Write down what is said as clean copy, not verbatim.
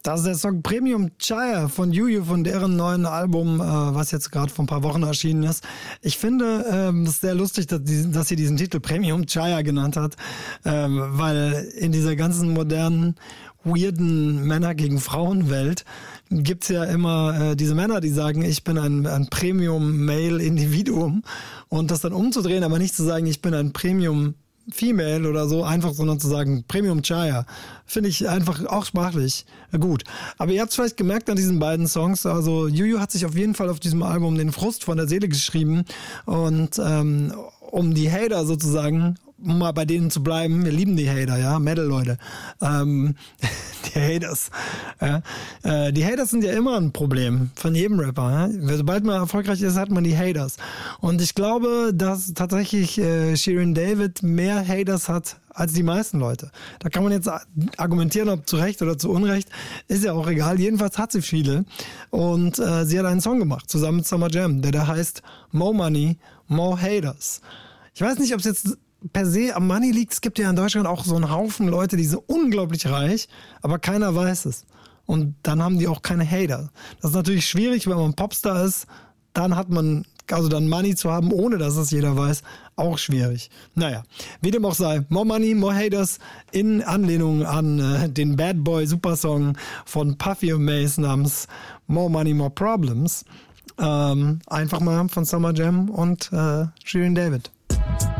Das ist der Song Premium Chaya von Juju, von deren neuen Album, was jetzt gerade vor ein paar Wochen erschienen ist. Ich finde es sehr lustig, dass sie diesen Titel Premium Chaya genannt hat, weil in dieser ganzen modernen, weirden Männer gegen Frauen-Welt gibt's ja immer diese Männer, die sagen, ich bin ein Premium-Male-Individuum, und das dann umzudrehen, aber nicht zu sagen, ich bin ein Premium Female oder so, einfach, sondern zu sagen Premium Chaya. Finde ich einfach auch sprachlich gut. Aber ihr habt es vielleicht gemerkt an diesen beiden Songs, also Juju hat sich auf jeden Fall auf diesem Album den Frust von der Seele geschrieben, und um die Hater sozusagen, um mal bei denen zu bleiben, wir lieben die Hater, ja, Metal-Leute, die Haters, ja? Die Haters sind ja immer ein Problem von jedem Rapper, ja? Sobald man erfolgreich ist, hat man die Haters, und ich glaube, dass tatsächlich Shirin David mehr Haters hat als die meisten Leute. Da kann man jetzt argumentieren, ob zu Recht oder zu Unrecht, ist ja auch egal, jedenfalls hat sie viele, und sie hat einen Song gemacht, zusammen mit Summer Jam, der da heißt More Money, More Haters. Ich weiß nicht, ob es jetzt per se am Money liegt. Es gibt ja in Deutschland auch so einen Haufen Leute, die sind unglaublich reich, aber keiner weiß es. Und dann haben die auch keine Hater. Das ist natürlich schwierig, wenn man Popstar ist, dann hat man, also dann Money zu haben, ohne dass es jeder weiß, auch schwierig. Naja, wie dem auch sei, More Money, More Haters, in Anlehnung an den Bad Boy Supersong von Puffy und Mace namens More Money, More Problems. Einfach mal von Summer Jam und Shirin David.